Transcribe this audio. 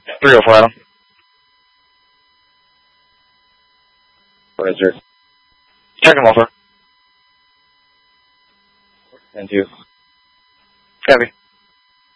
304 Adam. What is yours? Checking welfare. And you. Copy.